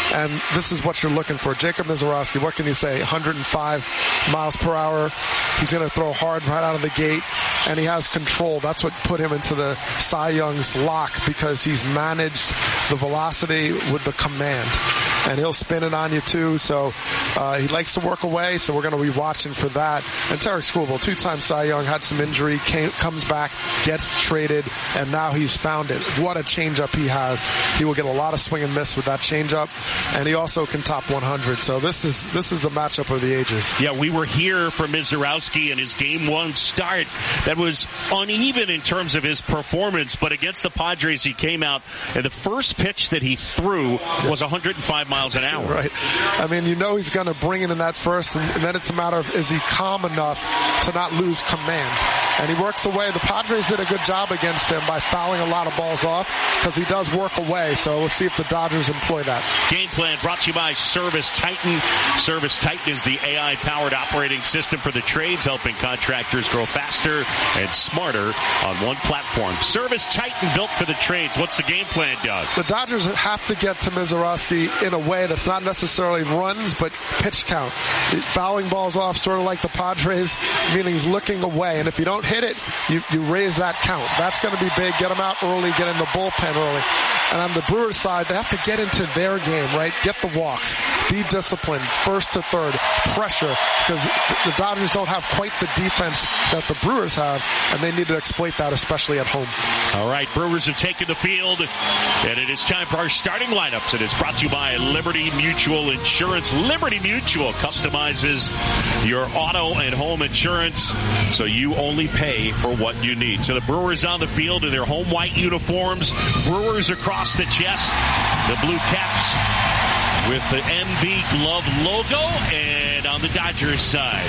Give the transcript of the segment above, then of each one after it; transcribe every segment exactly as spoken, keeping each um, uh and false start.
And this is what you're looking for. Jacob Misiorowski, what can you say? one hundred five miles per hour. He's going to throw hard right out of the gate, and he has control. That's what put him into the Cy Young's lock, because he's managed the velocity with the command. And he'll spin it on you, too. So uh, he likes to work away, so we're going to be watching for that. And Tarek Skubal, two-time Cy Young, had some injury, came, comes back, gets traded, and now he's found it. What a changeup he has. He will get a lot of swing and miss with that changeup, and he also can top one hundred. So this is this is the matchup of the ages. Yeah, we were here for Misiorowski and his game one start. That was uneven in terms of his performance, but against the Padres, he came out, and the first pitch that he threw was one hundred five miles an hour. Right. I mean, you know he's going to bring it in that first, and, and then it's a matter of, is he calm enough to not lose command? And he works away. The Padres did a good job against him by fouling a lot of balls off, because he does work away. So let's see if the Dodgers employ that. Game plan brought to you by Service Titan. Service Titan is the A I-powered operating system for the trades, helping contractors grow faster and smarter on one platform. Service Titan, built for the trades. What's the game plan, Doug? The Dodgers have to get to Misiorowski in a way that's not necessarily runs, but pitch count. Fouling balls off, sort of like the Padres, meaning he's looking away. And if you don't hit it, you, you raise that count. That's going to be big. Get him out early, get in the bullpen early. And on the Brewers side, they have to get into their game, right? Get the walks. Be disciplined. First to third. Pressure. Because the Dodgers don't have quite the defense that the Brewers have, and they need to exploit that, especially at home. All right, Brewers have taken the field, and it is time for our starting lineups. It is brought to you by Liberty Mutual Insurance. Liberty Mutual customizes your auto and home insurance, so you only pay for what you need. So the Brewers on the field in their home white uniforms, Brewers across the chest, the blue caps with the M V glove logo, and on the Dodgers side,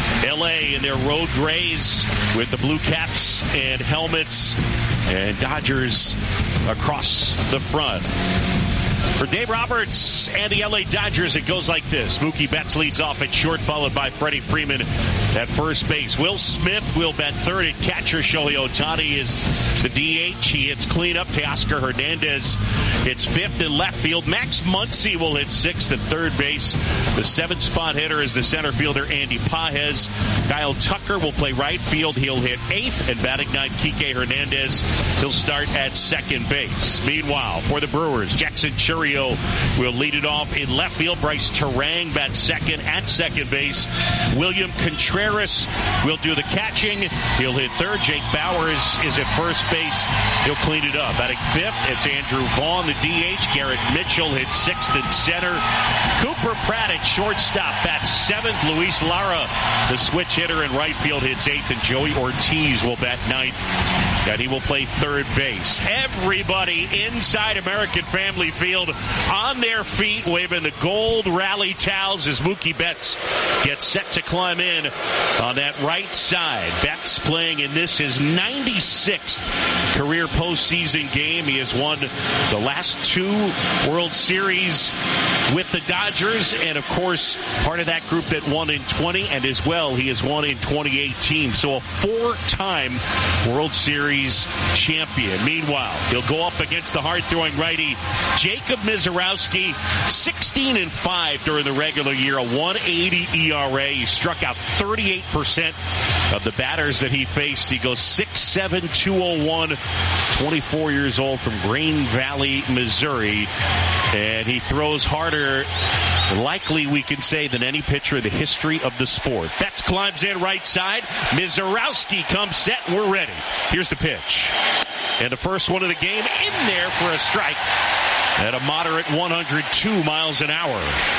L A in their road grays with the blue caps and helmets, and Dodgers across the front. For Dave Roberts and the L A Dodgers, it goes like this. Mookie Betts leads off at short, followed by Freddie Freeman at first base. Will Smith will bat third at catcher. Shohei Ohtani is the D H. He hits cleanup. Teoscar Hernandez hits fifth in left field. Max Muncy will hit sixth at third base. The seventh spot hitter is the center fielder, Andy Pages. Kyle Tucker will play right field. He'll hit eighth. And batting ninth, Kike Hernandez. He'll start at second base. Meanwhile, for the Brewers, Jackson Chourio will lead it off in left field. Bryce Terang bats second at second base. William Contreras will do the catching. He'll hit third. Jake Bowers is at first base. He'll clean it up. Batting fifth, it's Andrew Vaughn, the D H. Garrett Mitchell hits sixth and center. Cooper Pratt at shortstop bats seventh. Luis Lara, the switch hitter in right field, hits eighth. And Joey Ortiz will bat ninth. And he will play third base. Everybody inside American Family Field on their feet, waving the gold rally towels as Mookie Betts gets set to climb in on that right side. Betts playing in this his ninety-sixth career postseason game. He has won the last two World Series with the Dodgers, and of course part of that group that won in twenty, and as well he has won in twenty eighteen. So a four-time World Series champion. Meanwhile, he'll go up against the hard-throwing righty Jacob Misiorowski, sixteen and five during the regular year, a one eighty E R A. He struck out thirty-eight percent of the batters that he faced. He goes six seven, two oh one, twenty-four years old, from Green Valley, Missouri. And he throws harder, likely we can say, than any pitcher in the history of the sport. Betts climbs in right side. Misiorowski comes set. We're ready. Here's the pitch. And the first one of the game in there for a strike at a moderate one hundred two miles an hour.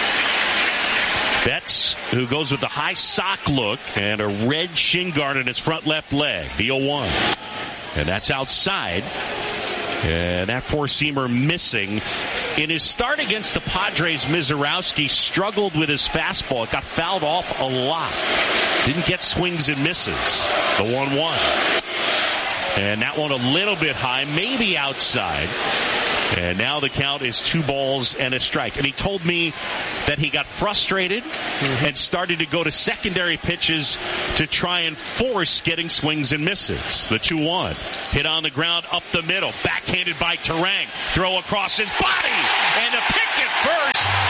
Betts, who goes with the high sock look and a red shin guard on his front left leg. The oh one. And that's outside. And that four-seamer missing. In his start against the Padres, Misiorowski struggled with his fastball. It got fouled off a lot. Didn't get swings and misses. The one one. And that one a little bit high, maybe outside. And now the count is two balls and a strike. And he told me that he got frustrated mm-hmm. and started to go to secondary pitches to try and force getting swings and misses. The two one. Hit on the ground up the middle. Backhanded by Terang. Throw across his body. And a pick at first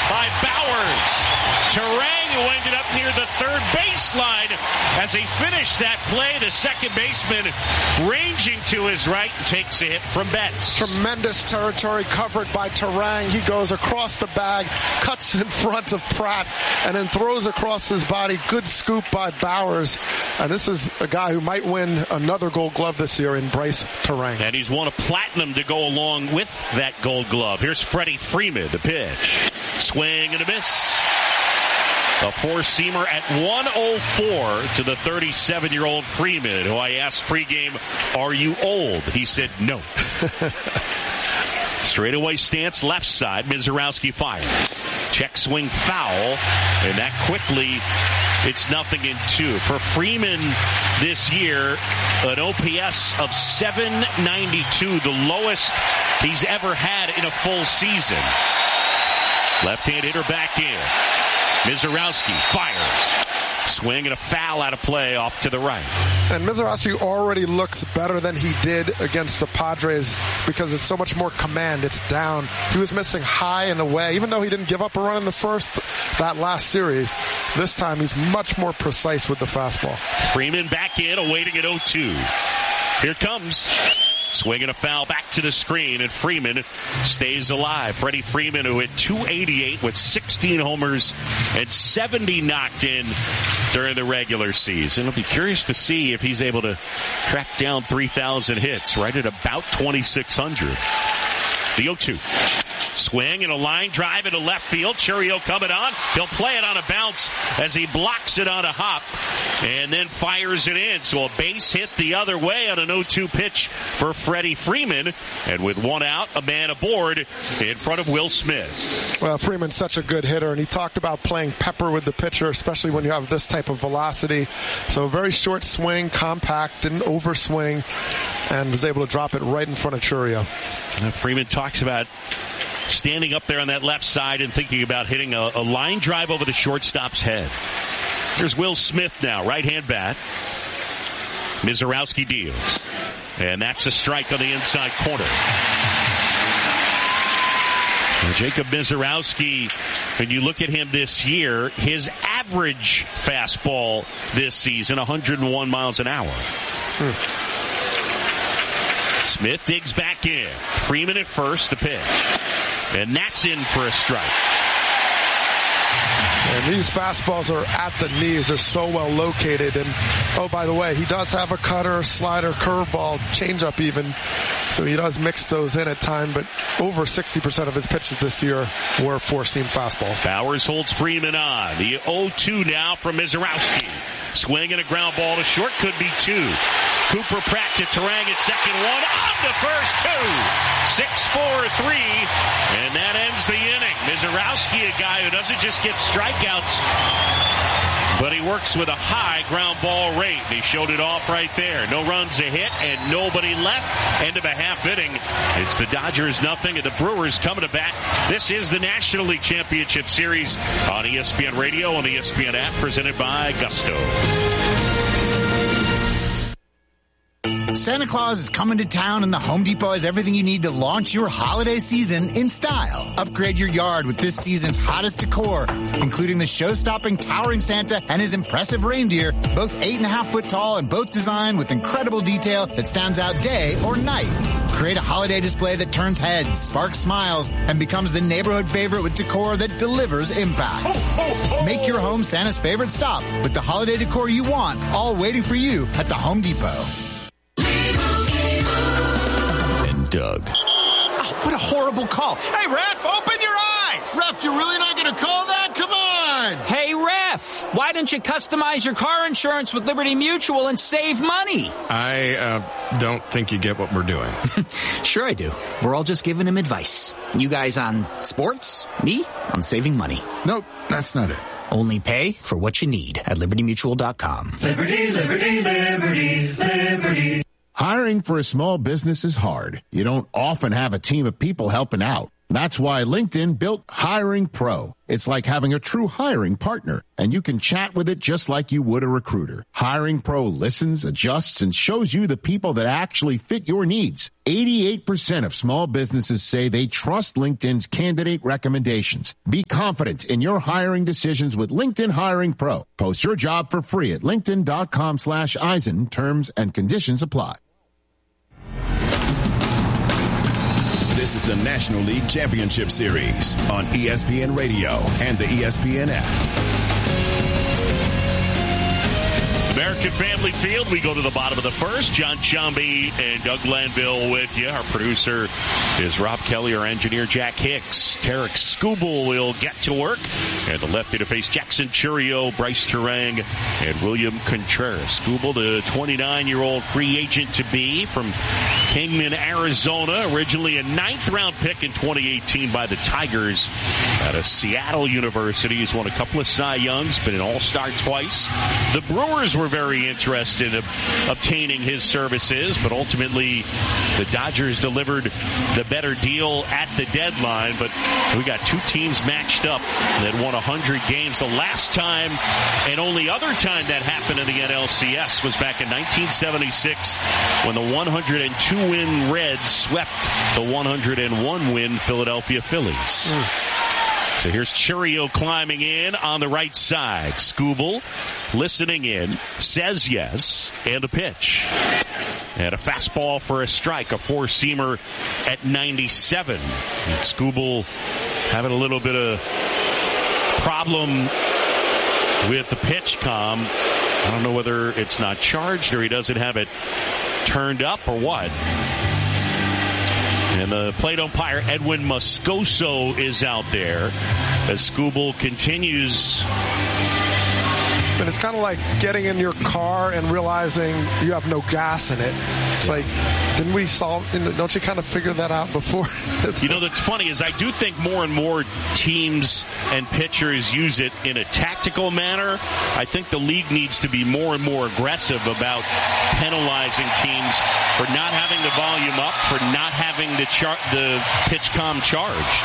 finish that play. The second baseman ranging to his right and takes a hit from Betts. Tremendous territory covered by Turang. He goes across the bag, cuts in front of Pratt, and then throws across his body. Good scoop by Bowers. And this is a guy who might win another Gold Glove this year in Bryce Turang. And he's won a platinum to go along with that Gold Glove. Here's Freddie Freeman, the pitch. Swing and a miss. A four-seamer at one oh four to the thirty-seven-year-old Freeman, who I asked pregame, are you old? He said no. Straightaway stance, left side. Mizorowski fires. Check swing foul. And that quickly, it's nothing in two. For Freeman this year, an O P S of seven ninety-two, the lowest he's ever had in a full season. Left-hand hitter back in. Mizorowski fires. Swing and a foul out of play off to the right. And Mizorowski already looks better than he did against the Padres because it's so much more command. It's down. He was missing high and away. Even though he didn't give up a run in the first, that last series, this time he's much more precise with the fastball. Freeman back in, awaiting at oh two. Here it comes. Swing and a foul back to the screen, and Freeman stays alive. Freddie Freeman, who hit two eighty-eight with sixteen homers and seventy knocked in during the regular season. I'll be curious to see if he's able to track down three thousand hits, right at about twenty-six hundred. The oh two. Swing and a line drive into left field. Chourio coming on. He'll play it on a bounce as he blocks it on a hop and then fires it in. So a base hit the other way on an oh two pitch for Freddie Freeman. And with one out, a man aboard in front of Will Smith. Well, Freeman's such a good hitter, and he talked about playing pepper with the pitcher, especially when you have this type of velocity. So a very short swing, compact, didn't overswing, and was able to drop it right in front of Chourio. Freeman talks about standing up there on that left side and thinking about hitting a, a line drive over the shortstop's head. Here's Will Smith now, right-hand bat. Mizorowski deals. And that's a strike on the inside corner. And Jacob Mizorowski, when you look at him this year, his average fastball this season, one hundred one miles an hour. Hmm. Smith digs back in. Freeman at first, the pitch. And that's in for a strike. And these fastballs are at the knees. They're so well located. And, oh, by the way, he does have a cutter, slider, curveball, changeup even. So he does mix those in at time. But over sixty percent of his pitches this year were four-seam fastballs. Bowers holds Freeman on. The oh two now from Mizorowski. Swing and a ground ball to short. Could be two. Cooper Pratt to Turang at second, one on the first two. Six, four, three, and that ends the inning. Mizorowski, a guy who doesn't just get strikeouts, but he works with a high ground ball rate. He showed it off right there. No runs, a hit, and nobody left. End of a half inning. It's the Dodgers nothing, and the Brewers coming to bat. This is the National League Championship Series on E S P N Radio, on the E S P N app, presented by Gusto. Santa Claus is coming to town, and the Home Depot has everything you need to launch your holiday season in style. Upgrade your yard with this season's hottest decor, including the show-stopping towering Santa and his impressive reindeer, both eight and a half foot tall and both designed with incredible detail that stands out day or night. Create a holiday display that turns heads, sparks smiles, and becomes the neighborhood favorite with decor that delivers impact. Ho, ho, ho. Make your home Santa's favorite stop with the holiday decor you want, all waiting for you at the Home Depot. Doug. Oh, what a horrible call. Hey, ref, open your eyes. Ref, you're really not going to call that? Come on. Hey, ref, why don't you customize your car insurance with Liberty Mutual and save money? I uh, don't think you get what we're doing. Sure I do. We're all just giving him advice. You guys on sports, me on saving money. Nope, that's not it. Only pay for what you need at liberty mutual dot com. Liberty, liberty, liberty, liberty. Hiring for a small business is hard. You don't often have a team of people helping out. That's why LinkedIn built Hiring Pro. It's like having a true hiring partner, and you can chat with it just like you would a recruiter. Hiring Pro listens, adjusts, and shows you the people that actually fit your needs. eighty-eight percent of small businesses say they trust LinkedIn's candidate recommendations. Be confident in your hiring decisions with LinkedIn Hiring Pro. Post your job for free at linkedin.com slash Eisen. Terms and conditions apply. This is the National League Championship Series on E S P N Radio and the E S P N app. American Family Field, we go to the bottom of the first. John Sciambi and Doug Glanville with you. Our producer is Rob Kelly, our engineer Jack Hicks. Tarek Skubal will get to work. And the lefty to face Jackson Chourio, Bryce Turang, and William Contreras. Skubal, the twenty-nine-year-old free agent to be from Kingman, Arizona. Originally a ninth-round pick in twenty eighteen by the Tigers out of Seattle University. He's won a couple of Cy Youngs, been an all-star twice. The Brewers were very interested in obtaining his services, but ultimately the Dodgers delivered the better deal at the deadline. But we got two teams matched up that won one hundred games. The last time and only other time that happened in the N L C S was back in nineteen seventy-six when the one hundred two win Reds swept the one hundred one win Philadelphia Phillies. Mm. So here's Chourio climbing in on the right side. Skubal listening in, says yes, and a pitch. And a fastball for a strike, a four-seamer at ninety-seven. And Skubal having a little bit of problem with the pitch com. I don't know whether it's not charged or he doesn't have it turned up or what. And the plate umpire, Edwin Moscoso, is out there as Skubal continues. And it's kind of like getting in your car and realizing you have no gas in it. It's like, didn't we solve, don't you kind of figure that out before? You know, that's funny is I do think more and more teams and pitchers use it in a tactical manner. I think the league needs to be more and more aggressive about penalizing teams for not having the volume up, for not having the char- the pitch com charged.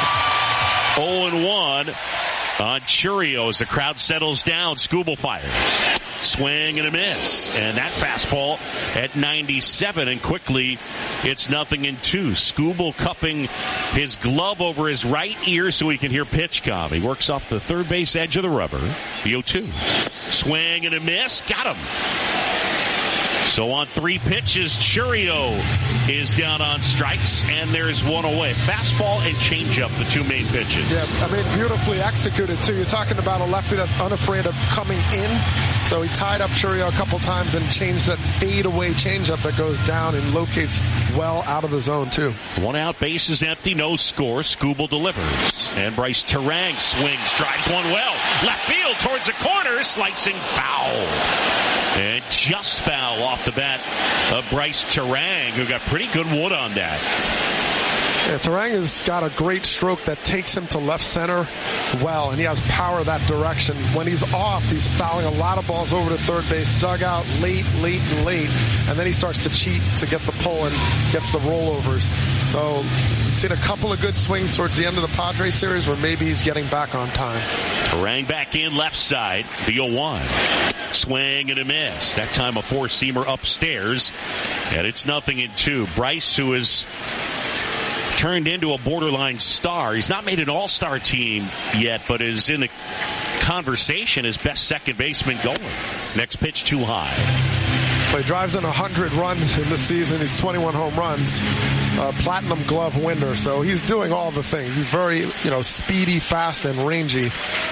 oh and one on Chourio as the crowd settles down. Skubal fires. Swing and a miss. And that fastball at ninety-seven. And quickly, it's nothing in two. Skubal cupping his glove over his right ear so he can hear pitch com. He works off the third base edge of the rubber. The oh two. Swing and a miss. Got him. So on three pitches, Chourio is down on strikes, and there's one away. Fastball and changeup, the two main pitches. Yeah, I mean, beautifully executed, too. You're talking about a lefty that's unafraid of coming in. So he tied up Chourio a couple times and changed that fadeaway changeup that goes down and locates well out of the zone, too. One out, base is empty, no score. Skubal delivers. And Bryce Turang swings, drives one well. Left field towards the corner, slicing foul. And just foul off the bat of Bryce Turang, who got pretty good wood on that. Yeah, Turang has got a great stroke that takes him to left center well, and he has power that direction. When he's off, he's fouling a lot of balls over to third base, dugout, late, late, and late, and then he starts to cheat to get the pull and gets the rollovers. So we've seen a couple of good swings towards the end of the Padres series where maybe he's getting back on time. Turang back in left side, the oh one. Swing and a miss. That time a four-seamer upstairs, and it's nothing in two. Bryce, who is turned into a borderline star. He's not made an all-star team yet, but is in the conversation as best second baseman going. Next pitch too high. Well, he drives in one hundred runs in the season. He's twenty-one home runs. Uh, platinum glove winner. So he's doing all the things. He's very, you know, speedy, fast, and rangy.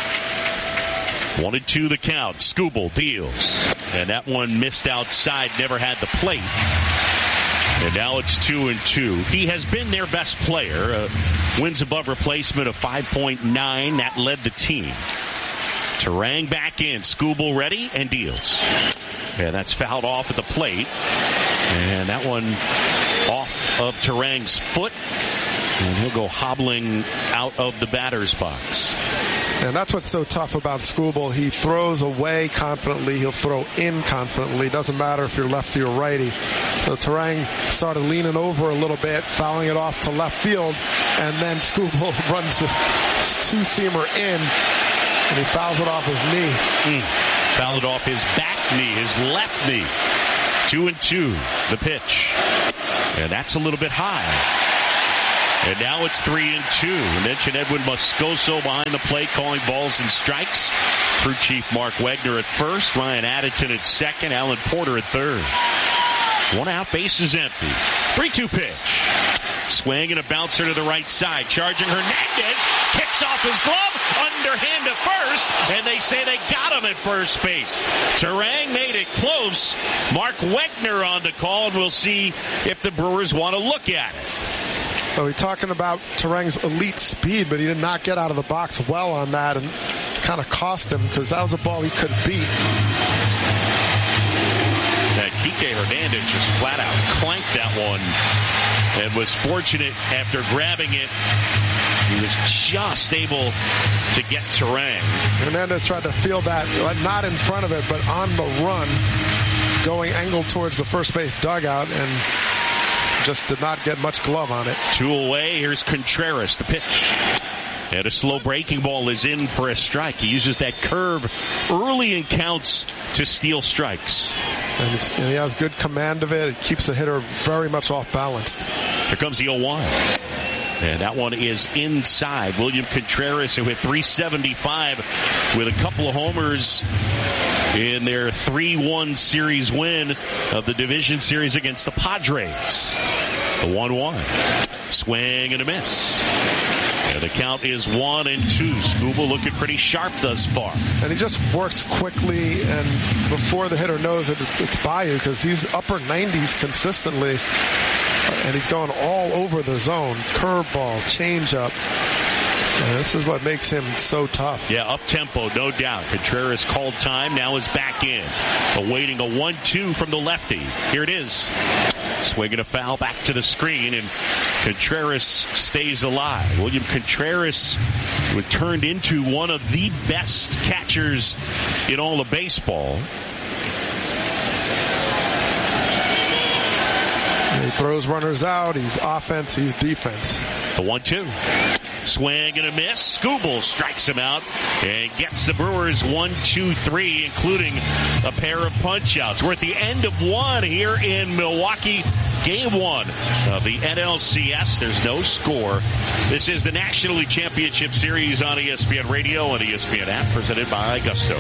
One and two the count. Skubal deals. And that one missed outside, never had the plate. And now it's two and two. He has been their best player. Uh, wins above replacement of five point nine. That led the team. Turang back in. Skubal ready and deals. And that's fouled off at the plate. And that one off of Turang's foot. And he'll go hobbling out of the batter's box. And that's what's so tough about Skubal. He throws away confidently. He'll throw in confidently. Doesn't matter if you're lefty or righty. So Turang started leaning over a little bit, fouling it off to left field. And then Skubal runs the two-seamer in, and he fouls it off his knee. Mm. Fouled it off his back knee, his left knee. Two and two, the pitch. And that's a little bit high. And now it's three and two. We mentioned Edwin Moscoso behind the plate calling balls and strikes. Crew chief Mark Wegner at first. Ryan Addington at second. Alan Porter at third. One out, bases empty. three two pitch. Swing and a bouncer to the right side. Charging Hernandez. Kicks off his glove. Underhand to first. And they say they got him at first base. Turang made it close. Mark Wegner on the call. And we'll see if the Brewers want to look at it. So we're talking about Turang's elite speed, but he did not get out of the box well on that and kind of cost him because that was a ball he could beat. That Kike Hernandez just flat out clanked that one and was fortunate after grabbing it. He was just able to get Turang. Hernandez tried to field that, not in front of it, but on the run, going angled towards the first base dugout, and just did not get much glove on it. Two away. Here's Contreras, the pitch. And a slow breaking ball is in for a strike. He uses that curve early in counts to steal strikes. And, and he has good command of it. It keeps the hitter very much off balanced. Here comes the oh one. And that one is inside. William Contreras, who hit three seventy-five with a couple of homers in their three one series win of the division series against the Padres. The one one. Swing and a miss. And the count is one and two. Skubal looking pretty sharp thus far. And he just works quickly, and before the hitter knows it, it's Bayou, because he's upper nineties consistently. And he's going all over the zone. Curveball, changeup. And this is what makes him so tough. Yeah, up-tempo, no doubt. Contreras called time, now is back in. Awaiting a one two from the lefty. Here it is. Swinging a foul back to the screen, and Contreras stays alive. William Contreras turned into one of the best catchers in all of baseball. He throws runners out. He's offense. He's defense. The one two. Swing and a miss. Skubal strikes him out and gets the Brewers one, two, three, including a pair of punch-outs. We're at the end of one here in Milwaukee. Game one of the N L C S. There's no score. This is the National League Championship Series on E S P N Radio and E S P N app, presented by Gusto.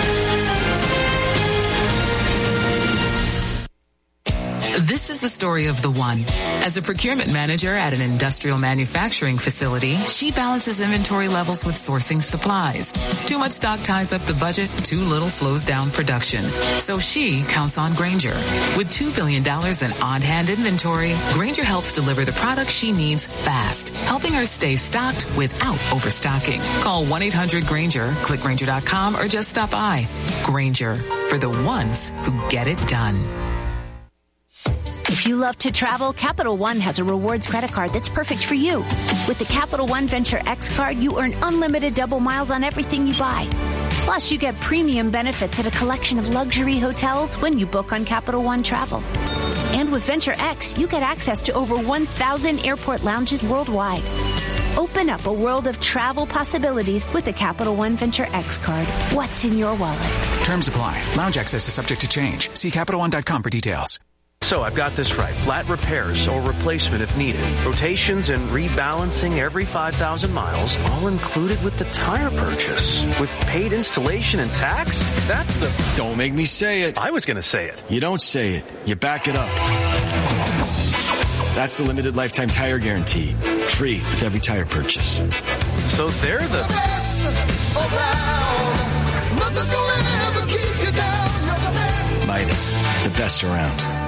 This is the story of the one. As a procurement manager at an industrial manufacturing facility, she balances inventory levels with sourcing supplies. Too much stock ties up the budget, too little slows down production. So she counts on Grainger. With two billion dollars in on-hand inventory, Grainger helps deliver the products she needs fast, helping her stay stocked without overstocking. Call one eight hundred Grainger, click Grainger dot com, or just stop by. Grainger, for the ones who get it done. If you love to travel, Capital One has a rewards credit card that's perfect for you. With the Capital One Venture X card, you earn unlimited double miles on everything you buy. Plus, you get premium benefits at a collection of luxury hotels when you book on Capital One Travel. And with Venture X, you get access to over one thousand airport lounges worldwide. Open up a world of travel possibilities with the Capital One Venture X card. What's in your wallet? Terms apply. Lounge access is subject to change. See Capital One dot com for details. So I've got this right. Flat repairs or replacement if needed. Rotations and rebalancing every five thousand miles, all included with the tire purchase. With paid installation and tax? That's the... Don't make me say it. I was going to say it. You don't say it. You back it up. That's the limited lifetime tire guarantee. Free with every tire purchase. So they're the... the best around. Nothing's gonna ever keep you down. You're the best. Midas, the best around.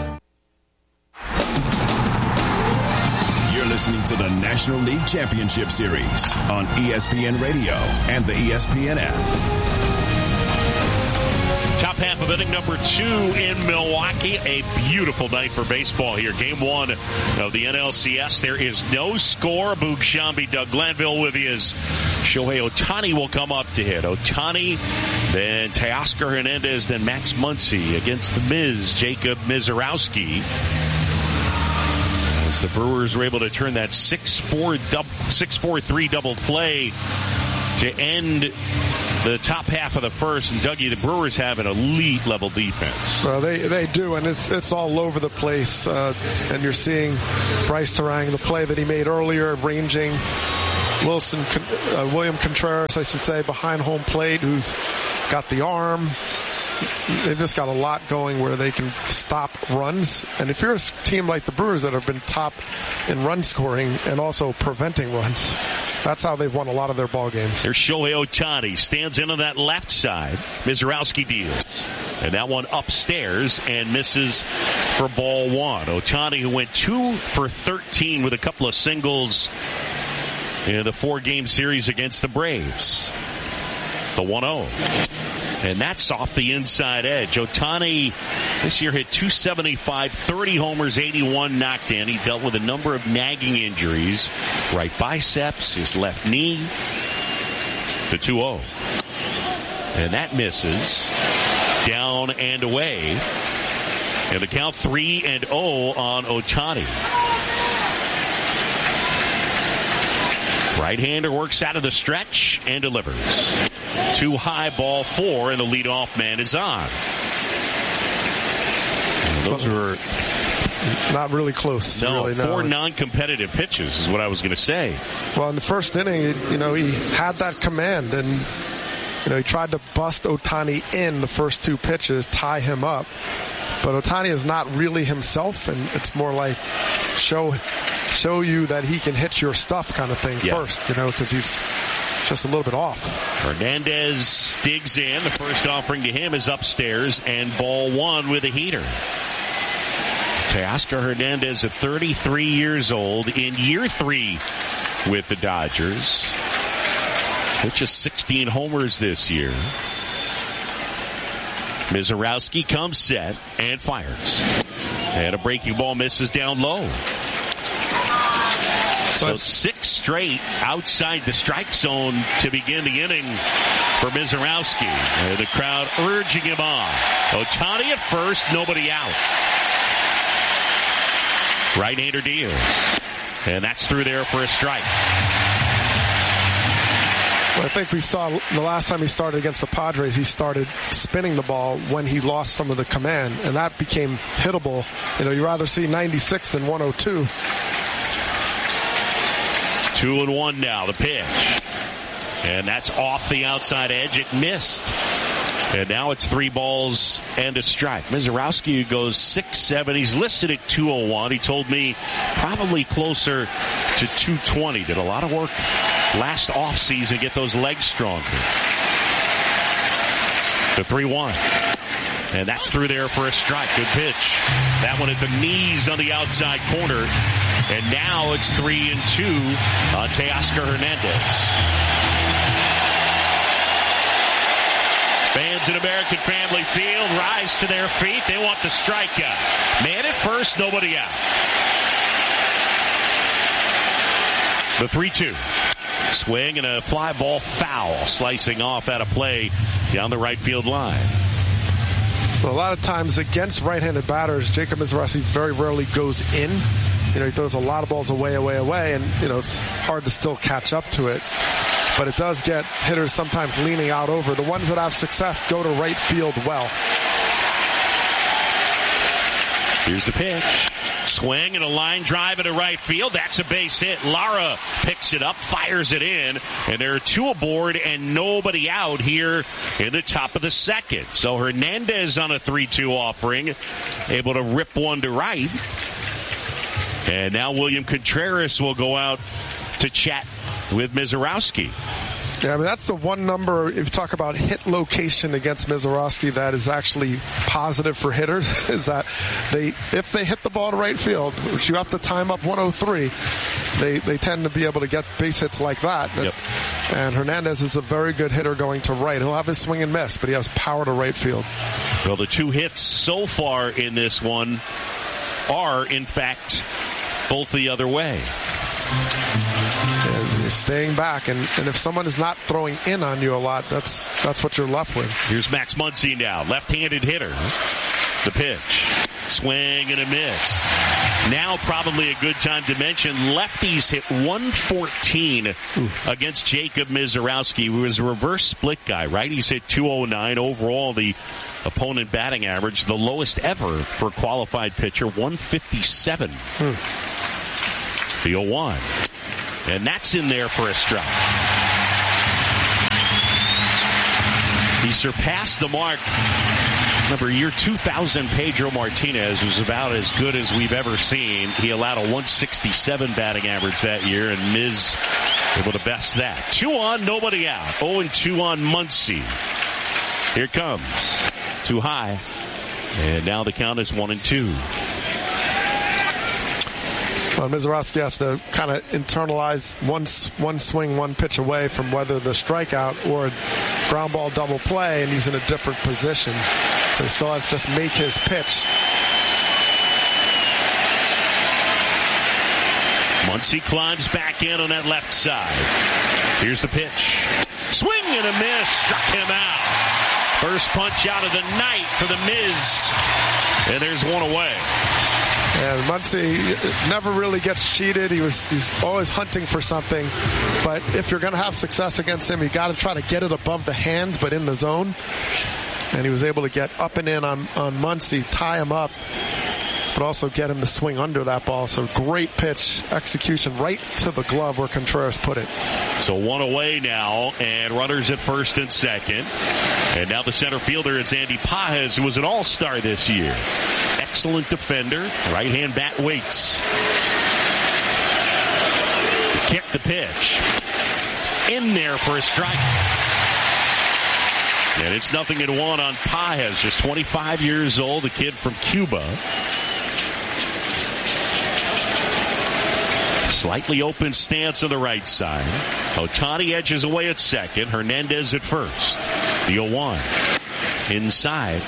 You're listening to the National League Championship Series on E S P N Radio and the E S P N app. Top half of inning number two in Milwaukee. A beautiful night for baseball here. Game one of the N L C S. There is no score. Boog Shambi, Doug Glanville with you as Shohei Ohtani will come up to hit. Ohtani, then Teoscar Hernandez, then Max Muncy against the Miz, Jacob Misiorowski. As the Brewers were able to turn that six four three double play to end the top half of the first. And Dougie, the Brewers have an elite level defense. Well, they they do, and it's it's all over the place. Uh, and you're seeing Bryce Terang, the play that he made earlier, ranging Wilson, uh, William Contreras, I should say, behind home plate, who's got the arm. They've just got a lot going where they can stop runs. And if you're a team like the Brewers that have been top in run scoring and also preventing runs, that's how they've won a lot of their ball games. There's Shohei Ohtani, stands in on that left side. Misiorowski deals. And that one upstairs and misses for ball one. Ohtani, who went two for thirteen with a couple of singles in the four-game series against the Braves. The one oh. And that's off the inside edge. Ohtani this year hit two seventy-five, thirty homers, eighty-one knocked in. He dealt with a number of nagging injuries. Right biceps, his left knee. The two oh. And that misses. Down and away. And the count three and oh on Ohtani. Right-hander works out of the stretch and delivers. Too high, ball four, and the leadoff man is on. And those were not really close. No, really, four no. non-competitive pitches is what I was going to say. Well, in the first inning, you know, he had that command, and you know he tried to bust Ohtani in the first two pitches, tie him up. But Ohtani is not really himself, and it's more like show show you that he can hit your stuff kind of thing yeah. first, you know, because he's just a little bit off. Hernandez digs in. The first offering to him is upstairs, and ball one with a heater. Teoscar Hernandez at thirty-three years old, in year three with the Dodgers. Pitches sixteen homers this year. Misiorowski comes set and fires. And a breaking ball misses down low. So six straight outside the strike zone to begin the inning for Misiorowski. And the crowd urging him on. Ohtani at first, nobody out. Right-hander deals. And that's through there for a strike. Well, I think we saw the last time he started against the Padres, he started spinning the ball when he lost some of the command, and that became hittable. You know, you rather see ninety-six than one oh two. Two and one now, the pitch. And that's off the outside edge. It missed. And now it's three balls and a strike. Misiorowski goes six seven. He's listed at two oh one. He told me probably closer to two twenty. Did a lot of work last offseason, get those legs stronger. The three one. And that's through there for a strike. Good pitch. That one at the knees on the outside corner. And now it's three and two on Teoscar Hernandez. Fans in American Family Field rise to their feet. They want the strikeout. Man at first, nobody out. The three two. Swing and a fly ball foul, slicing off out of play down the right field line. Well, a lot of times against right-handed batters, Jacob Misiorowski very rarely goes in. You know, he throws a lot of balls away, away, away, and, you know, it's hard to still catch up to it. But it does get hitters sometimes leaning out over. The ones that have success go to right field well. Here's the pitch. Swing and a line drive into right field. That's a base hit. Lara picks it up, fires it in, and there are two aboard and nobody out here in the top of the second. So Hernandez on a three two offering, able to rip one to right. And now William Contreras will go out to chat with Misiorowski. Yeah, I mean, that's the one number, if you talk about hit location against Misiorowski, that is actually positive for hitters, is that they, if they hit the ball to right field, which you have to time up one oh three, they, they tend to be able to get base hits like that. Yep. And Hernandez is a very good hitter going to right. He'll have his swing and miss, but he has power to right field. Well, the two hits so far in this one are, in fact, both the other way. Yeah, you're staying back, and, and if someone is not throwing in on you a lot, that's that's what you're left with. Here's Max Muncy now, left-handed hitter. The pitch. Swing and a miss. Now probably a good time to mention lefties hit one fourteen Ooh. Against Jacob Mizorowski, who is a reverse split guy. Righties hit two oh nine. Overall, the opponent batting average, the lowest ever for a qualified pitcher, one fifty-seven. Hmm. The oh one. And that's in there for a strike. He surpassed the mark. Remember, year two thousand, Pedro Martinez was about as good as we've ever seen. He allowed a one sixty-seven batting average that year, and Miz able to best that. Two on, nobody out. oh and two on Muncy. Here it comes. Too high. And now the count is one and two. Well, Mizorowski has to kind of internalize one, one swing, one pitch away from whether the strikeout or a ground ball double play, and he's in a different position. So he still has to just make his pitch. Muncy climbs back in on that left side. Here's the pitch. Swing and a miss. Struck him out. First punch out of the night for the Miz. And there's one away. And Muncy never really gets cheated. He was he's always hunting for something. But if you're going to have success against him, you got to try to get it above the hands, but in the zone. And he was able to get up and in on, on Muncy, tie him up, but also get him to swing under that ball. So great pitch execution right to the glove where Contreras put it. So one away now, and runners at first and second. And now the center fielder is Andy Pages, who was an all-star this year. Excellent defender. Right-hand bat waits. Kick the pitch. In there for a strike. And it's nothing at one on Pages, just twenty-five years old, a kid from Cuba. Slightly open stance on the right side. Ohtani edges away at second. Hernandez at first. The oh one. Inside.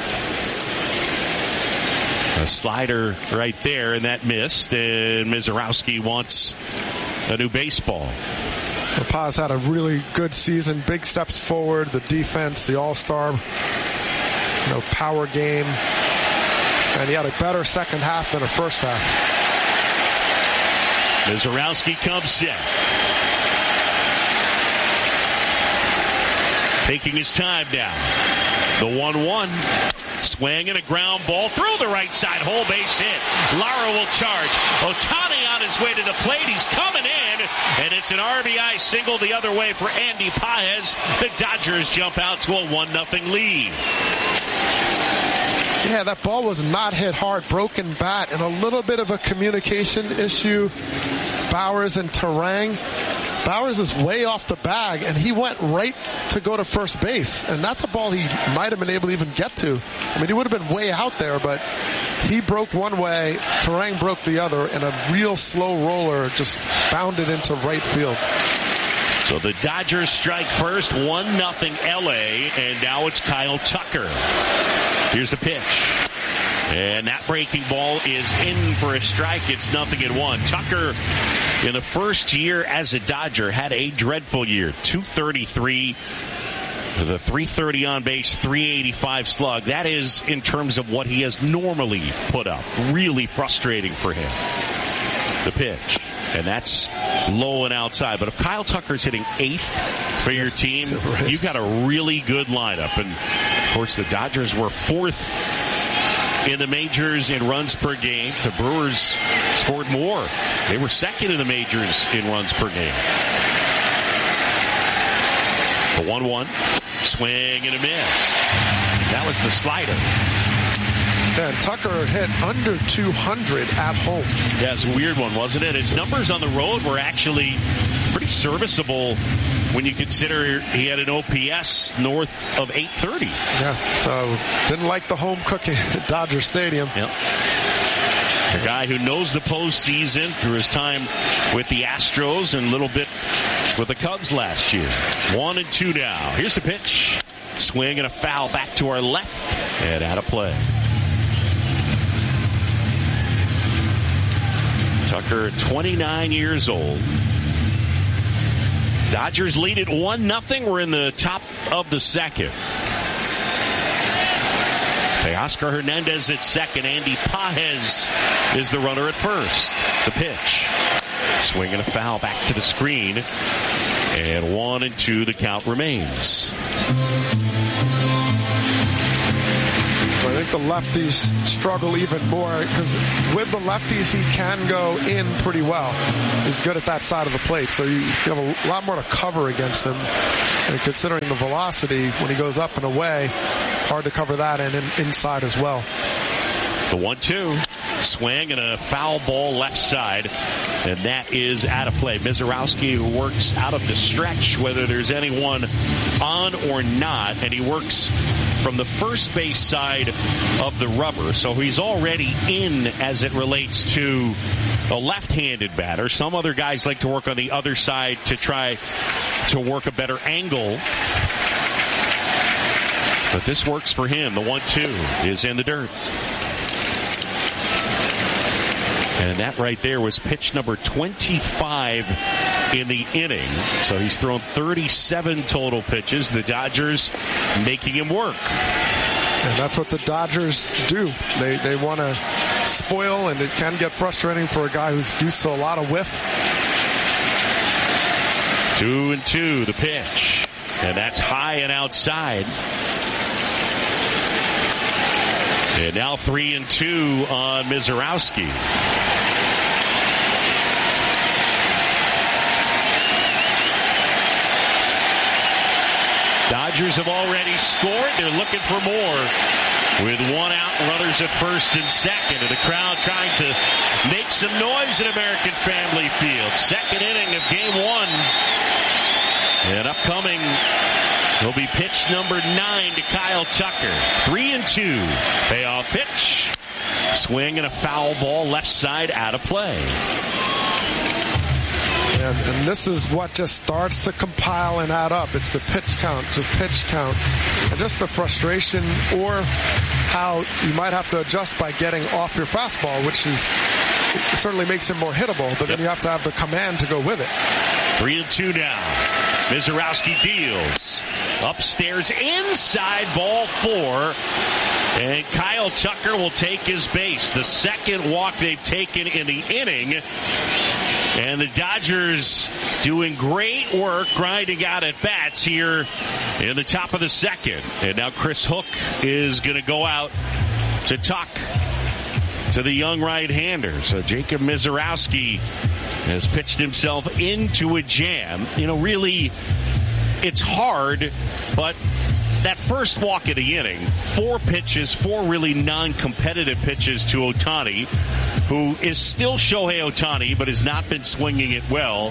A slider right there, and that missed. And Mizorowski wants a new baseball. Paz had a really good season. Big steps forward. The defense, the all-star, you know, power game. And he had a better second half than a first half. Mizorowski comes set. Taking his time down. The one one. Swing and a ground ball through the right side. Whole base hit. Lara will charge. Ohtani on his way to the plate. He's coming in. And it's an R B I single the other way for Andy Pages. The Dodgers jump out to a one nothing lead. Yeah, that ball was not hit hard. Broken bat and a little bit of a communication issue. Bowers and Terang. Bowers is way off the bag, and he went right to go to first base. And that's a ball he might have been able to even get to. I mean, he would have been way out there, but he broke one way, Terang broke the other, and a real slow roller just bounded into right field. So the Dodgers strike first, one nothing L A, and now it's Kyle Tucker. Here's the pitch. And that breaking ball is in for a strike. It's nothing at one. Tucker, in the first year as a Dodger, had a dreadful year. two thirty-three, the three thirty on base, three eighty-five slug. That is in terms of what he has normally put up. Really frustrating for him. The pitch. And that's low and outside. But if Kyle Tucker's hitting eighth for your team, you've got a really good lineup. And, of course, the Dodgers were fourth in the majors in runs per game. The Brewers scored more. They were second in the majors in runs per game. The one one. Swing and a miss. That was the slider. And Tucker hit under two hundred at home. Yeah, it's a weird one, wasn't it? His numbers on the road were actually pretty serviceable when you consider he had an O P S north of eight thirty. Yeah, so didn't like the home cooking at Dodger Stadium. Yep. A guy who knows the postseason through his time with the Astros and a little bit with the Cubs last year. One and two now. Here's the pitch. Swing and a foul back to our left and out of play. Tucker, twenty-nine years old. Dodgers lead at one nothing. We're in the top of the second. Teoscar Hernandez at second. Andy Pages is the runner at first. The pitch. Swing and a foul back to the screen. And one and two, the count remains. I think the lefties struggle even more because with the lefties, he can go in pretty well. He's good at that side of the plate, so you have a lot more to cover against him. And considering the velocity, when he goes up and away, hard to cover that and in, inside as well. The one two. Swing and a foul ball left side, and that is out of play. Mizorowski, who works out of the stretch, whether there's anyone on or not, and he works from the first base side of the rubber, so he's already in as it relates to a left-handed batter. Some other guys like to work on the other side to try to work a better angle, but this works for him. The one two is in the dirt. And that right there was pitch number twenty-five in the inning. So he's thrown thirty-seven total pitches. The Dodgers making him work. And that's what the Dodgers do. They they want to spoil, and it can get frustrating for a guy who's used to a lot of whiff. Two and two, the pitch. And that's high and outside. And now three and two on Mizorowski. Dodgers have already scored. They're looking for more. With one out, runners at first and second. And the crowd trying to make some noise at American Family Field. Second inning of game one. And upcoming will be pitch number nine to Kyle Tucker. Three and two. Payoff pitch. Swing and a foul ball left side out of play. And, and this is what just starts to compile and add up. It's the pitch count, just pitch count. And just the frustration or how you might have to adjust by getting off your fastball, which is it certainly makes him more hittable, but then you have to have the command to go with it. Three and two now. Mizorowski deals. Upstairs inside, ball four. And Kyle Tucker will take his base. The second walk they've taken in the inning. And the Dodgers doing great work grinding out at bats here in the top of the second. And now Chris Hook is going to go out to talk to the young right-hander. So Jacob Mizorowski has pitched himself into a jam. You know, really, it's hard, but that first walk of the inning, four pitches, four really non-competitive pitches to Ohtani, who is still Shohei Ohtani, but has not been swinging it well.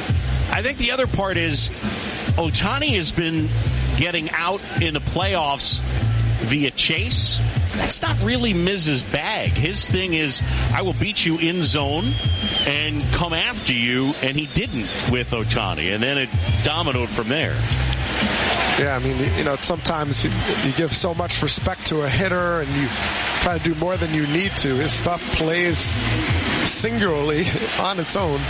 I think the other part is Ohtani has been getting out in the playoffs via chase. That's not really Miz's bag. His thing is, I will beat you in zone and come after you, and he didn't with Ohtani, and then it dominoed from there. Yeah, I mean, you know, sometimes you, you give so much respect to a hitter and you try to do more than you need to. His stuff plays singularly on its own.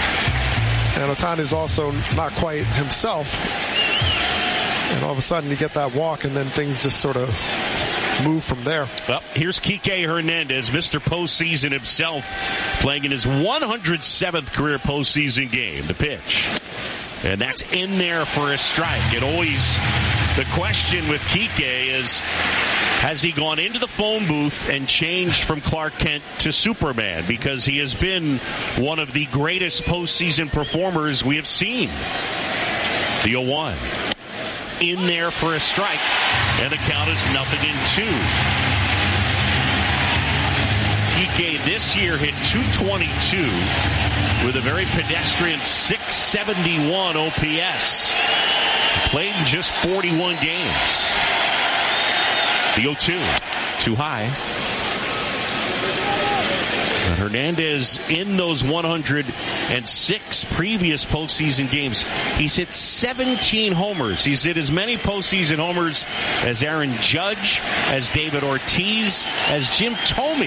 And Ohtani's also not quite himself. And all of a sudden you get that walk and then things just sort of move from there. Well, here's Kike Hernandez, Mister Postseason himself, playing in his one hundred seventh career postseason game. The pitch. And that's in there for a strike. And always the question with Kike is, has he gone into the phone booth and changed from Clark Kent to Superman? Because he has been one of the greatest postseason performers we have seen. The oh one. In there for a strike. And the count is nothing in two. Kike this year hit two twenty-two. With a very pedestrian six seventy-one O P S. Played in just forty-one games. The oh two. Too high. Uh, Hernandez, in those one hundred six previous postseason games, he's hit seventeen homers. He's hit as many postseason homers as Aaron Judge, as David Ortiz, as Jim Thome.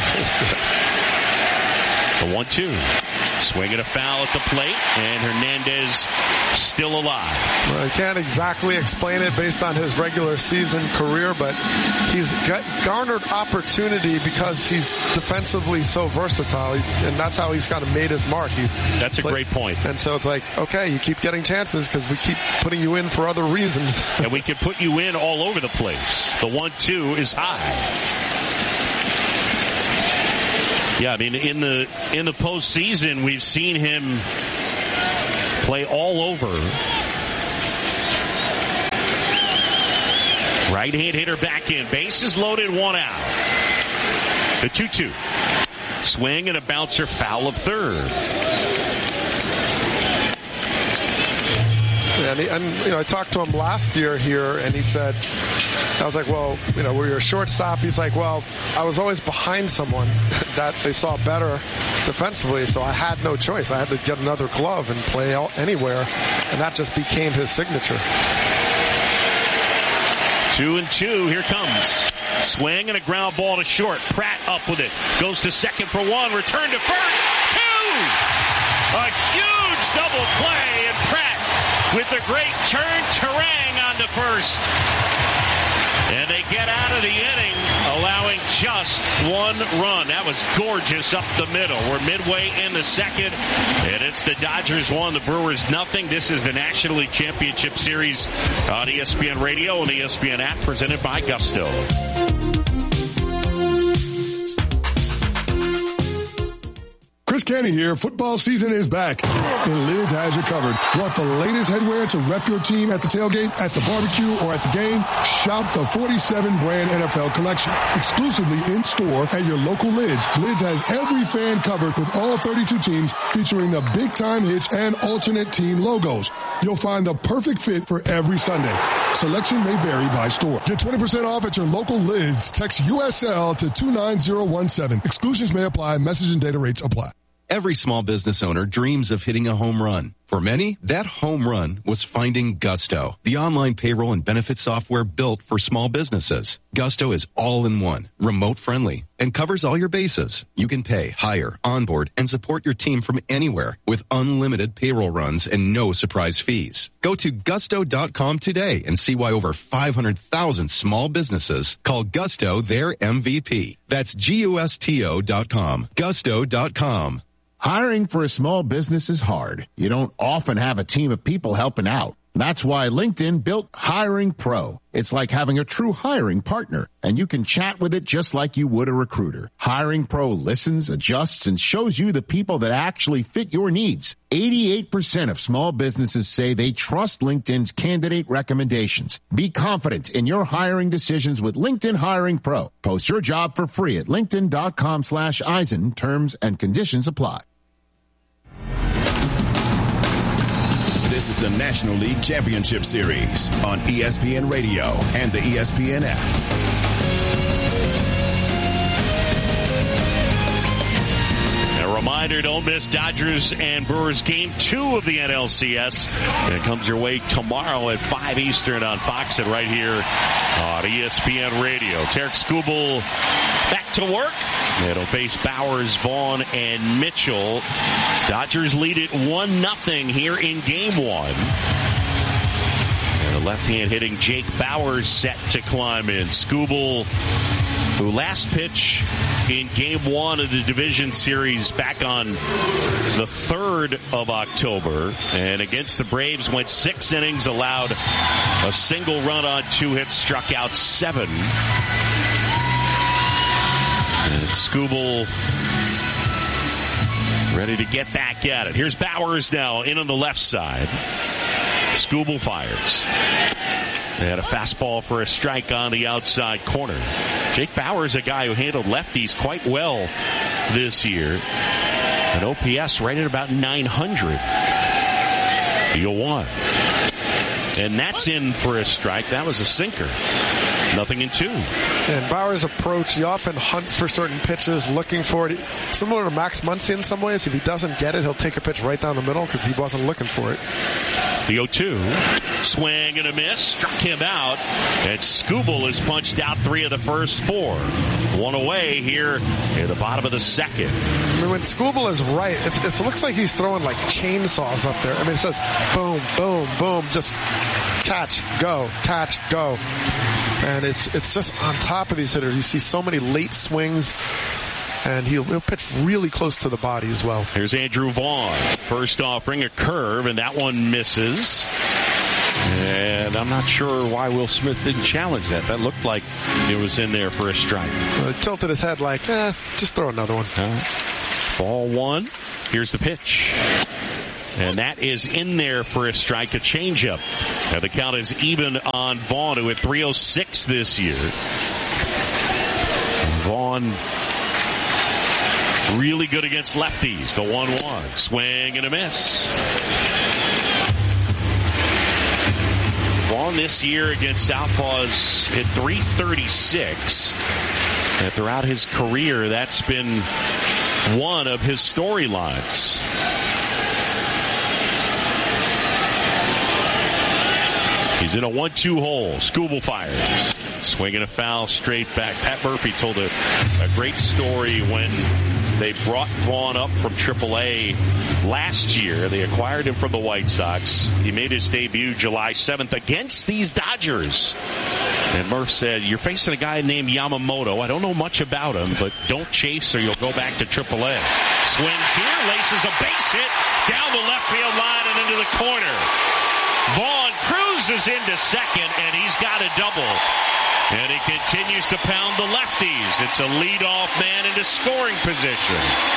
The one two. Swing and a foul at the plate, and Hernandez still alive. Well, I can't exactly explain it based on his regular season career, but he's got garnered opportunity because he's defensively so versatile, and that's how he's kind of made his mark. He, that's a like, great point. And so it's like, okay, you keep getting chances because we keep putting you in for other reasons. And we can put you in all over the place. The one two is high. Yeah, I mean, in the in the postseason, we've seen him play all over. Right-hand hitter back in. Bases loaded, one out. The two two. Swing and a bouncer, foul of third. And, he, and you know, I talked to him last year here, and he said, I was like, well, you know, were you a shortstop? He's like, well, I was always behind someone that they saw better defensively, so I had no choice. I had to get another glove and play out anywhere, and that just became his signature. Two and two, here comes. Swing and a ground ball to short. Pratt up with it. Goes to second for one. Return to first. Two! A huge double play, and Pratt with a great turn Terang onto first. And they get out of the inning, allowing just one run. That was gorgeous up the middle. We're midway in the second, and it's the Dodgers one, the Brewers nothing. This is the National League Championship Series on E S P N Radio and the E S P N app, presented by Gusto. Chris Canty here. Football season is back, and Lids has you covered. Want the latest headwear to rep your team at the tailgate, at the barbecue, or at the game? Shop the forty-seven brand N F L collection, exclusively in store at your local Lids. Lids has every fan covered with all thirty-two teams, featuring the big time hits and alternate team logos. You'll find the perfect fit for every Sunday. Selection may vary by store. Get twenty percent off at your local Lids. Text U S L to two nine zero one seven. Exclusions may apply. Message and data rates apply. Every small business owner dreams of hitting a home run. For many, that home run was finding Gusto, the online payroll and benefit software built for small businesses. Gusto is all-in-one, remote-friendly, and covers all your bases. You can pay, hire, onboard, and support your team from anywhere with unlimited payroll runs and no surprise fees. Go to gusto dot com today and see why over five hundred thousand small businesses call Gusto their M V P. That's G U S T O dot com. Gusto dot com. Hiring for a small business is hard. You don't often have a team of people helping out. That's why LinkedIn built Hiring Pro. It's like having a true hiring partner, and you can chat with it just like you would a recruiter. Hiring Pro listens, adjusts, and shows you the people that actually fit your needs. eighty-eight percent of small businesses say they trust LinkedIn's candidate recommendations. Be confident in your hiring decisions with LinkedIn Hiring Pro. Post your job for free at linkedin dot com slash Eisen. Terms and conditions apply. This is the National League Championship Series on E S P N Radio and the E S P N app. A reminder, don't miss Dodgers and Brewers game two of the N L C S. And it comes your way tomorrow at five Eastern on Fox and right here on E S P N Radio. Tarek Skubal back to work. It'll face Bowers, Vaughn, and Mitchell. Dodgers lead it one nothing here in game one. And the left-hand hitting Jake Bowers set to climb in. Skubal, who last pitch in game one of the division series back on the third of October. And against the Braves, went six innings, allowed a single run on two hits, struck out seven. And Skubal ready to get back at it. Here's Bowers now in on the left side. Skubal fires. They had a fastball for a strike on the outside corner. Jake Bowers, a guy who handled lefties quite well this year. An O P S right at about nine hundred. Deal one. And that's in for a strike. That was a sinker. Nothing in two. And Bauer's approach, he often hunts for certain pitches, looking for it. Similar to Max Muncy in some ways. If he doesn't get it, he'll take a pitch right down the middle because he wasn't looking for it. The oh two. Swing and a miss. Struck him out. And Skubal is punched out three of the first four. One away here in the bottom of the second. I mean, when Skubal is right, it's, it's, it looks like he's throwing like chainsaws up there. I mean, it says boom, boom, boom, just catch, go, catch, go. And it's it's just on top of these hitters. You see so many late swings, and he'll, he'll pitch really close to the body as well. Here's Andrew Vaughn. First offering, a curve, and that one misses. And I'm not sure why Will Smith didn't challenge that. That looked like it was in there for a strike. Well, he tilted his head like, eh, just throw another one. Uh, ball one. Here's the pitch. And that is in there for a strike, a changeup. Now the count is even on Vaughn, who had three oh six this year. Vaughn really good against lefties. The one one. Swing and a miss. Vaughn this year against Southpaws hit three thirty-six. And throughout his career, that's been one of his storylines. He's in a one two hole. Skubal fires. Swinging a foul straight back. Pat Murphy told a, a great story when they brought Vaughn up from triple A last year. They acquired him from the White Sox. He made his debut July seventh against these Dodgers. And Murph said, you're facing a guy named Yamamoto. I don't know much about him, but don't chase or you'll go back to triple A. Swings here, laces a base hit down the left field line and into the corner. Vaughn cruises into second, and he's got a double. And he continues to pound the lefties. It's a leadoff man into scoring position.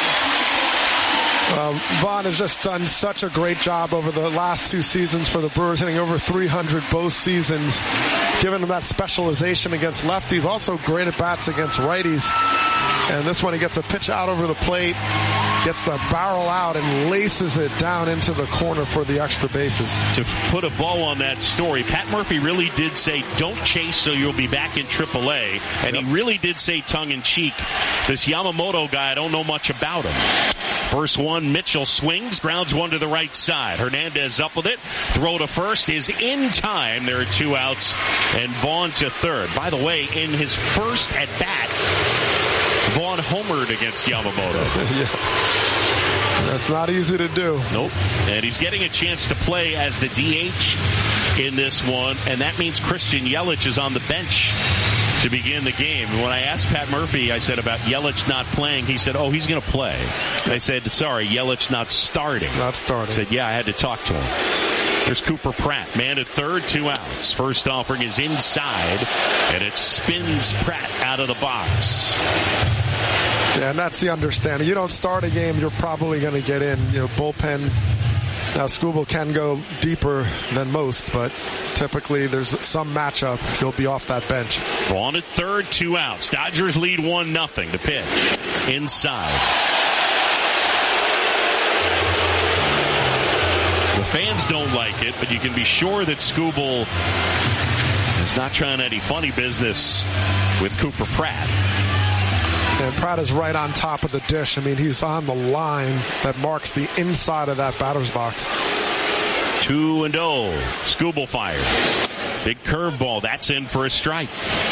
Uh, Vaughn has just done such a great job over the last two seasons for the Brewers, hitting over three hundred both seasons, giving him that specialization against lefties. Also great at bats against righties. And this one, he gets a pitch out over the plate, gets the barrel out, and laces it down into the corner for the extra bases. To put a bow on that story, Pat Murphy really did say, don't chase so you'll be back in triple A. And yep. He really did say tongue-in-cheek, this Yamamoto guy, I don't know much about him. First one, Mitchell swings, grounds one to the right side. Hernandez up with it. Throw to first is in time. There are two outs, and Vaughn to third. By the way, in his first at-bat, Vaughn homered against Yamamoto. Yeah. That's not easy to do. Nope. And he's getting a chance to play as the D H in this one, and that means Christian Yelich is on the bench to begin the game. And when I asked Pat Murphy, I said about Yelich not playing, he said, oh, he's going to play. I said, sorry, Yelich not starting. Not starting. I said, yeah, I had to talk to him. There's Cooper Pratt, man at third, two outs. First offering is inside, and it spins Pratt out of the box. Yeah, and that's the understanding. You don't start a game, you're probably going to get in. You know, bullpen. Now, Skubal can go deeper than most, but typically there's some matchup. He'll be off that bench. On at third, two outs. Dodgers lead one nothing. The pitch inside. The fans don't like it, but you can be sure that Skubal is not trying any funny business with Cooper Pratt. And Pratt is right on top of the dish. I mean, he's on the line that marks the inside of that batter's box. Two and oh. Skubal fires. Big curveball. That's in for a strike.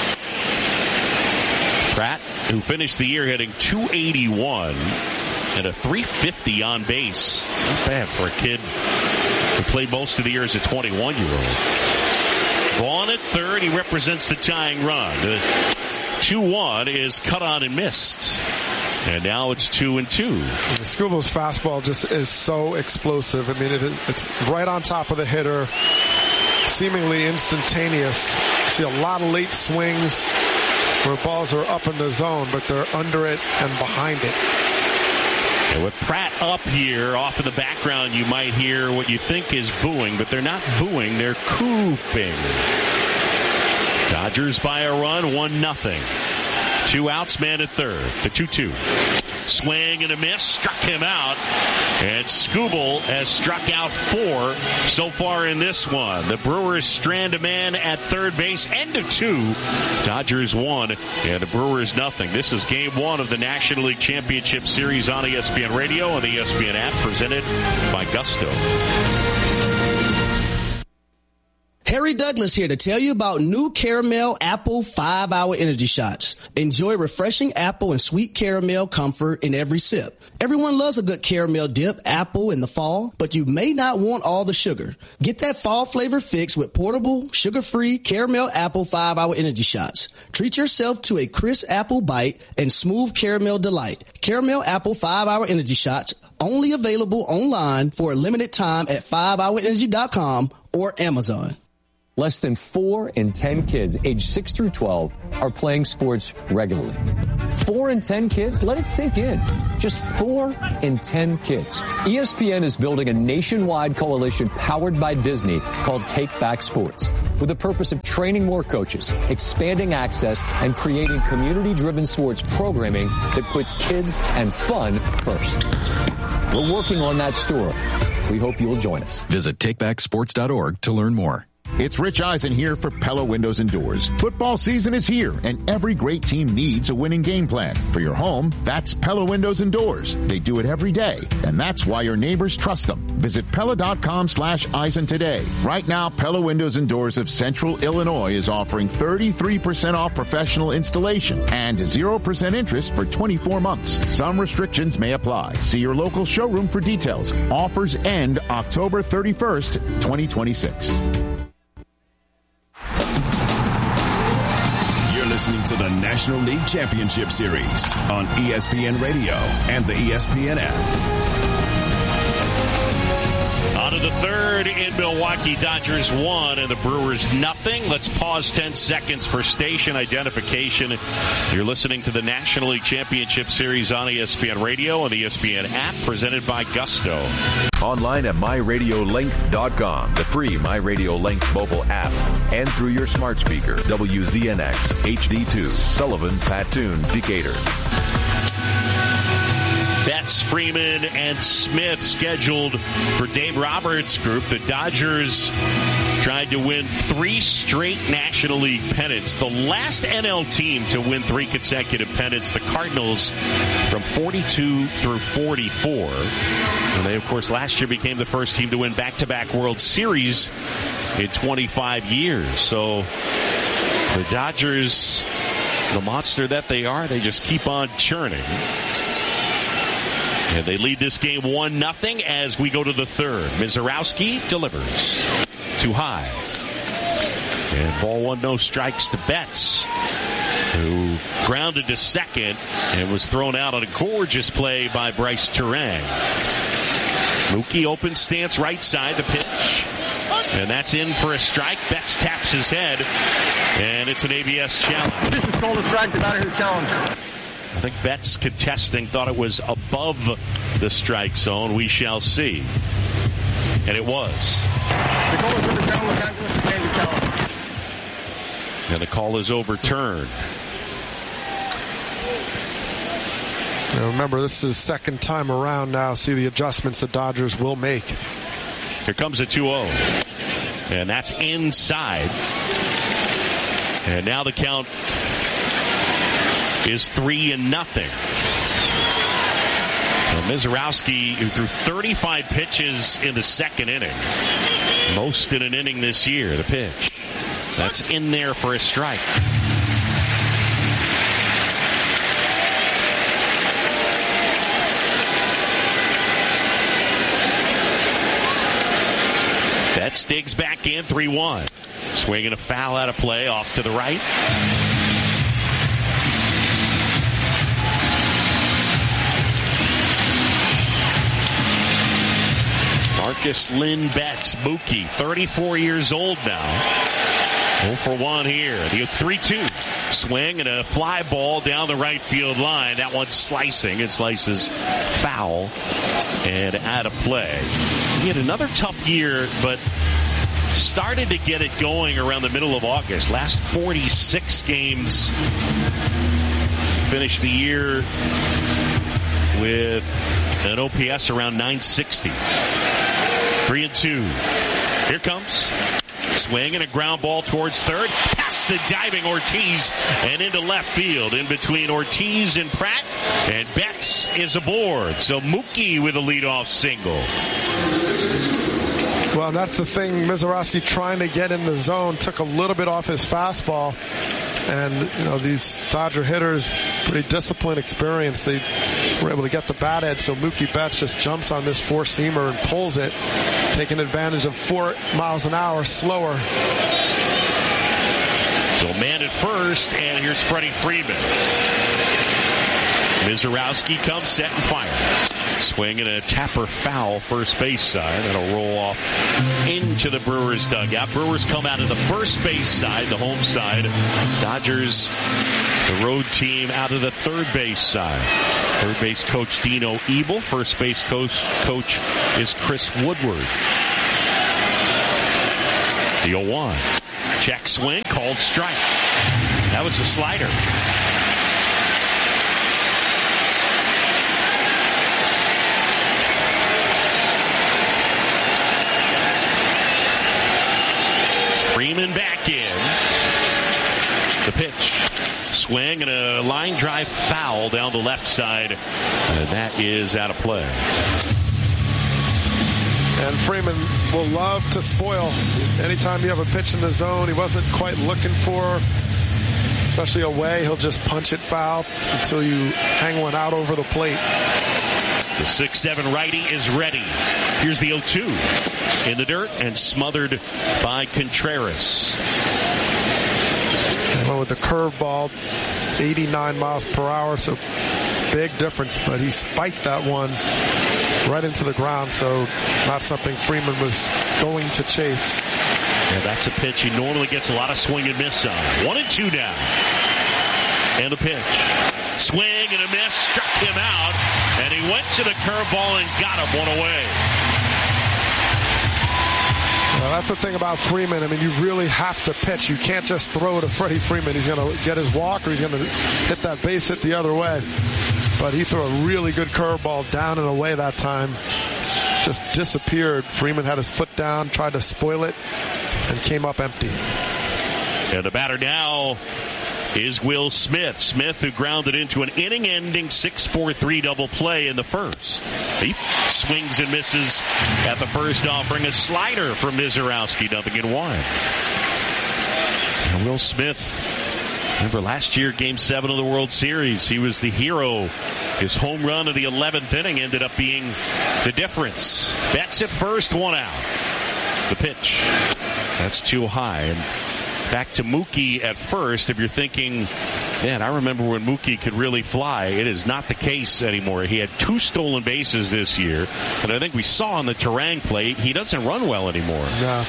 Pratt, who finished the year hitting two eighty-one and a three fifty on base. Not bad for a kid who played most of the year as a twenty-one-year-old. Vaughn at third. He represents the tying run. The two one is cut on and missed. And now it's two and two. And Skubal's fastball just is so explosive. I mean, it, it's right on top of the hitter, seemingly instantaneous. You see a lot of late swings where balls are up in the zone, but they're under it and behind it. And with Pratt up here, off in the background, you might hear what you think is booing, but they're not booing, they're cooping. Dodgers by a run, one nothing. Two outs, man at third. The two two. Swing and a miss, struck him out. And Skubal has struck out four so far in this one. The Brewers strand a man at third base. End of two. Dodgers one, and the Brewers nothing. This is game one of the National League Championship Series on E S P N Radio and the E S P N app, presented by Gusto. Harry Douglas here to tell you about new Caramel Apple five hour Energy Shots. Enjoy refreshing apple and sweet caramel comfort in every sip. Everyone loves a good caramel dip apple in the fall, but you may not want all the sugar. Get that fall flavor fix with portable, sugar-free Caramel Apple five hour Energy Shots. Treat yourself to a crisp apple bite and smooth caramel delight. Caramel Apple five hour Energy Shots, only available online for a limited time at five hour energy dot com or Amazon. Less than four in ten kids aged six through twelve are playing sports regularly. Four in ten kids? Let it sink in. Just four in ten kids. E S P N is building a nationwide coalition powered by Disney called Take Back Sports, with the purpose of training more coaches, expanding access, and creating community-driven sports programming that puts kids and fun first. We're working on that story. We hope you will join us. Visit take back sports dot org to learn more. It's Rich Eisen here for Pella Windows and Doors. Football season is here, and every great team needs a winning game plan. For your home, that's Pella Windows and Doors. They do it every day, and that's why your neighbors trust them. Visit Pella.com slash Eisen today. Right now, Pella Windows and Doors of Central Illinois is offering thirty-three percent off professional installation and zero percent interest for twenty-four months. Some restrictions may apply. See your local showroom for details. Offers end October thirty-first, twenty twenty-six. Listening to the National League Championship Series on E S P N Radio and the E S P N app. On to the third in Milwaukee. Dodgers one and the Brewers nothing. Let's pause ten seconds for station identification. You're listening to the National League Championship Series on E S P N Radio and the E S P N app, presented by Gusto. Online at my radio link dot com, the free MyRadioLink mobile app, and through your smart speaker, W Z N X H D two, Sullivan, Patoon, Decatur. Betts, Freeman, and Smith scheduled for Dave Roberts' group. The Dodgers tried to win three straight National League pennants. The last N L team to win three consecutive pennants, the Cardinals, from forty-two through forty-four. And they, of course, last year became the first team to win back-to-back World Series in twenty-five years. So the Dodgers, the monster that they are, they just keep on churning. And they lead this game one nothing as we go to the third. Mizorowski delivers. Too high. And ball one, no strikes to Betts, who grounded to second and was thrown out on a gorgeous play by Bryce Turang. Mookie open stance right side, the pitch. And that's in for a strike. Betts taps his head, and it's an A B S challenge. This is called a strike, no matter who's challenged. I think Betts contesting thought it was above the strike zone. We shall see. And it was. The call is overturned. Los Angeles retained the challenge. And the call is overturned. Now remember, this is second time around now. See the adjustments the Dodgers will make. Here comes a two oh. And that's inside. And now the count is three and nothing. So Mizorowski, who threw thirty-five pitches in the second inning, most in an inning this year, the pitch. That's in there for a strike. Betts digs back in, three one. Swinging a foul out of play, off to the right. Marcus Lynn Betts, Mookie, thirty-four years old now. oh for one here. The three two. Swing and a fly ball down the right field line. That one's slicing. It slices foul and out of play. He had another tough year, but started to get it going around the middle of August. Last forty-six games. Finished the year with an O P S around nine sixty. Three and two. Here comes. Swing and a ground ball towards third. Past the diving Ortiz and into left field. In between Ortiz and Pratt. And Betts is aboard. So Mookie with a leadoff single. Well, that's the thing. Mizorowski trying to get in the zone took a little bit off his fastball. And, you know, these Dodger hitters, pretty disciplined, experienced. They were able to get the bat edge. So Mookie Betts just jumps on this four-seamer and pulls it, taking advantage of four miles an hour slower. So man at first, and here's Freddie Freeman. Mizorowski comes set and fires. Swing and a tapper foul first base side. That'll roll off into the Brewers dugout. Brewers come out of the first base side, the home side. Dodgers, the road team, out of the third base side. Third base coach Dino Ebel. First base coach, coach is Chris Woodward. The oh one. Check swing, called strike. That was a slider. Freeman back in. The pitch. Swing and a line drive foul down the left side. And that is out of play. And Freeman will love to spoil. Anytime you have a pitch in the zone he wasn't quite looking for, especially away, he'll just punch it foul until you hang one out over the plate. The six seven righty is ready. Here's the oh two. In the dirt and smothered by Contreras. Well, with the curveball, eighty-nine miles per hour, so big difference. But he spiked that one right into the ground, so not something Freeman was going to chase. Yeah, that's a pitch he normally gets a lot of swing and miss on. One and two down. And the pitch. Swing and a miss, struck him out, and he went to the curveball and got him one away. Well, that's the thing about Freeman. I mean, you really have to pitch. You can't just throw to Freddie Freeman. He's going to get his walk or he's going to hit that base hit the other way. But he threw a really good curveball down and away that time. Just disappeared. Freeman had his foot down, tried to spoil it, and came up empty. And the batter now is Will Smith. Smith, who grounded into an inning-ending six four three double play in the first. He swings and misses at the first offering. A slider from Mizorowski, nothing in one. And Will Smith, remember last year, Game seven of the World Series, he was the hero. His home run of the eleventh inning ended up being the difference. Betts at first, one out. The pitch. That's too high. And back to Mookie at first. If you're thinking, man, I remember when Mookie could really fly. It is not the case anymore. He had two stolen bases this year. And I think we saw on the Terang play, he doesn't run well anymore. No.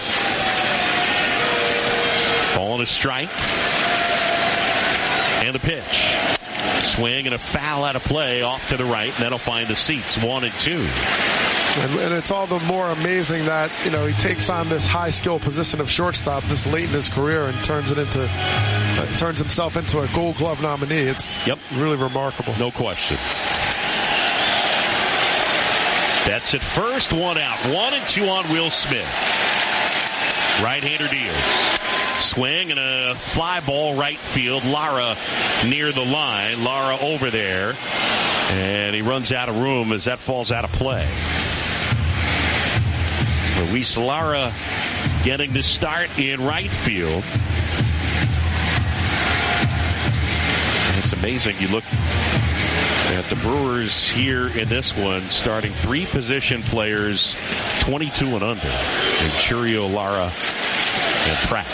Ball and a strike. And the pitch. Swing and a foul out of play off to the right. And that'll find the seats. One and two. And, and it's all the more amazing that, you know, he takes on this high skill position of shortstop this late in his career and turns it into, uh, turns himself into a Gold Glove nominee. It's yep. really remarkable. No question. That's at first, one out. One and two on Will Smith. Right-hander deals. Swing and a fly ball right field. Lara near the line. Lara over there. And he runs out of room as that falls out of play. Luis Lara getting the start in right field. And it's amazing. You look at the Brewers here in this one, starting three position players, twenty-two and under. And Churio, Lara, and Pratt.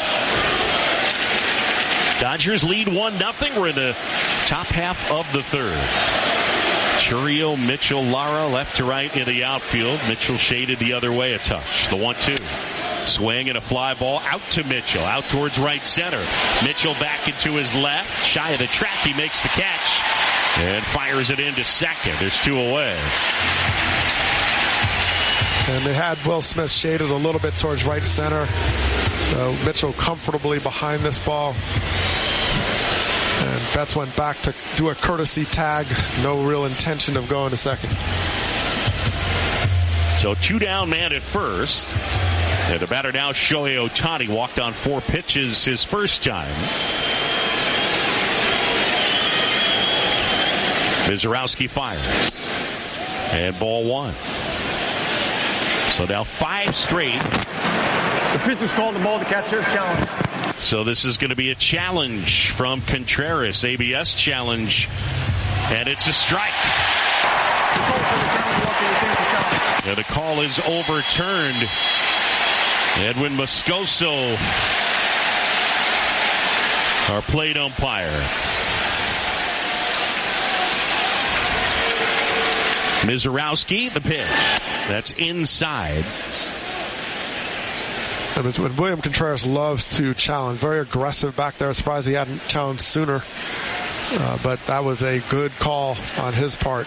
Dodgers lead one nothing. We're in the top half of the third. Churio, Mitchell, Lara, left to right in the outfield. Mitchell shaded the other way a touch. The one two. Swing and a fly ball out to Mitchell. Out towards right center. Mitchell back into his left. Shy of the track. He makes the catch. And fires it into second. There's two away. And they had Will Smith shaded a little bit towards right center. So Mitchell comfortably behind this ball. And Betts went back to do a courtesy tag. No real intention of going to second. So two down man at first. And the batter now, Shohei Ohtani, walked on four pitches his first time. Mizorowski fires. And ball one. So now five straight. The pitcher's called the ball to catch his challenge. So this is going to be a challenge from Contreras, A B S challenge, and it's a strike. And the call is overturned. Edwin Moscoso, our plate umpire. Mizorowski, the pitch. That's inside. And it's when William Contreras loves to challenge. Very aggressive back there. Surprised he hadn't challenged sooner. Uh, but that was a good call on his part.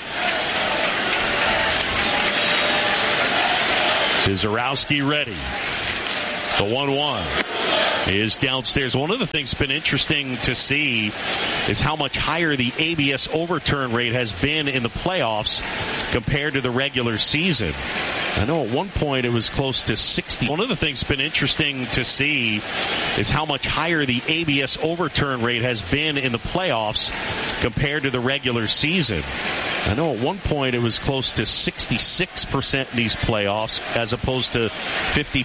Mizorowski ready. The one one is downstairs. One of the things that's been interesting to see is how much higher the A B S overturn rate has been in the playoffs compared to the regular season. I know at one point it was close to sixty. One of the things that's been interesting to see is how much higher the A B S overturn rate has been in the playoffs compared to the regular season. I know at one point it was close to sixty-six percent in these playoffs as opposed to fifty.